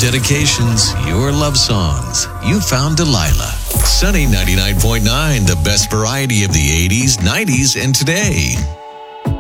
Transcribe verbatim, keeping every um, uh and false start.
dedications, your love songs. You found Delilah. Sunny ninety-nine point nine, the best variety of the eighties, nineties, and today.